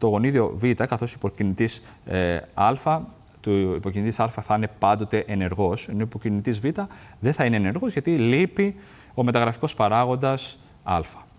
το γονίδιο Β, καθώς υποκινητής Α, του υποκινητής Α θα είναι πάντοτε ενεργός, ενώ ο υποκινητής Β δεν θα είναι ενεργός γιατί λείπει ο μεταγραφικός παράγοντας Α.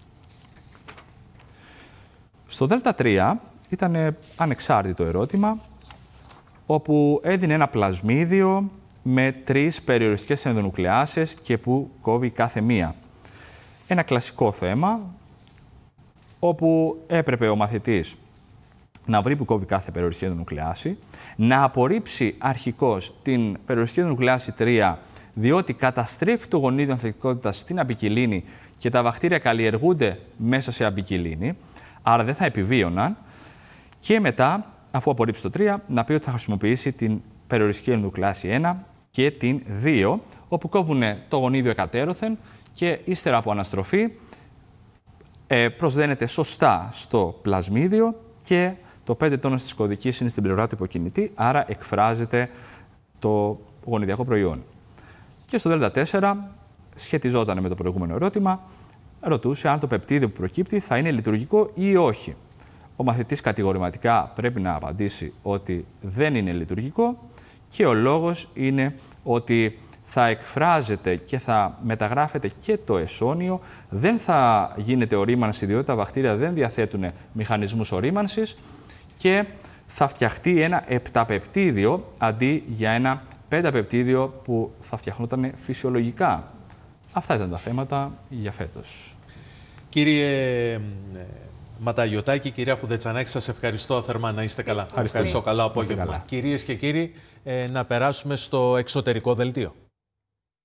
Στο Δ3 ήταν ανεξάρτητο ερώτημα, όπου έδινε ένα πλασμίδιο με 3 περιοριστικές ενδονουκλεάσεις και που κόβει κάθε μία. Ένα κλασικό θέμα, όπου έπρεπε ο μαθητής να βρει που κόβει κάθε περιοριστική ενδονουκλεάση, να απορρίψει αρχικώς την περιοριστική ενδονουκλεάση 3, διότι καταστρέφει το γονίδιο ανθεκτικότητας στην αμπικυλίνη και τα βακτήρια καλλιεργούνται μέσα σε αμπικυλίνη, άρα δεν θα επιβίωναν, και μετά, αφού απορρίψει το 3, να πει ότι θα χρησιμοποιήσει την περιοριστική ενδονουκλεάση 1 και την 2, όπου κόβουν το γονίδιο εκατέρωθεν και ύστερα από αναστροφή προσδένεται σωστά στο πλασμίδιο και το 5 τόνος της κωδικής είναι στην πλευρά του υποκινητή, άρα εκφράζεται το γονιδιακό προϊόν. Και στο Δ4 σχετιζόταν με το προηγούμενο ερώτημα, ρωτούσε αν το πεπτίδιο που προκύπτει θα είναι λειτουργικό ή όχι. Ο μαθητής κατηγορηματικά πρέπει να απαντήσει ότι δεν είναι λειτουργικό και ο λόγος είναι ότι θα εκφράζεται και θα μεταγράφεται και το εσόνιο, δεν θα γίνεται ορίμανση διότι τα βακτήρια δεν διαθέτουν μηχανισμούς ορίμανσης και θα φτιαχτεί ένα επταπεπτίδιο αντί για ένα πενταπεπτίδιο που θα φτιαχνόταν φυσιολογικά. Αυτά ήταν τα θέματα για φέτος. Κύριε Ματαγιωτάκη, κυρία Χουδετσανάκη, σας ευχαριστώ θερμά, να είστε καλά. Ευχαριστώ. Καλό απόγευμα. Κυρίες και κύριοι, να περάσουμε στο εξωτερικό δελτίο.